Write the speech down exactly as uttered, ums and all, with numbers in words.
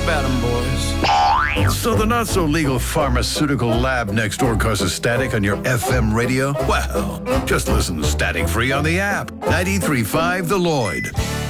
How about 'em, boys? So the not-so-legal pharmaceutical lab next door causes static on your F M radio? Well, just listen to Static Free on the app. ninety-three point five The Lloyd.